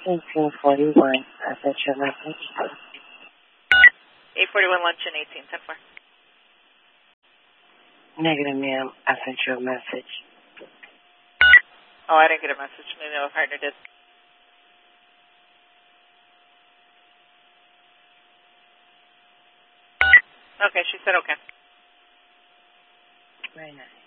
1841. I sent you a message. 841 lunch and 1810-4. Negative, ma'am. I sent you a message. Oh, I didn't get a message. Maybe my partner did. Okay, she said okay. Very nice.